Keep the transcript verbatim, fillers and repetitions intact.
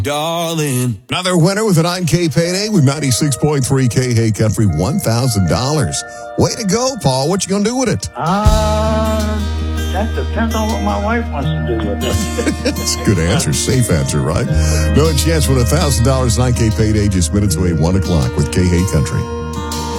darling. Another winner with a nine K payday with ninety-six point three K Hey Country, one thousand dollars. Way to go, Paul. What you going to do with it? Uh, that depends on what my wife wants to do with it. That's a good answer. Safe answer, right? No chance with one thousand dollars nine K payday just minutes away, one o'clock with K Hey Country.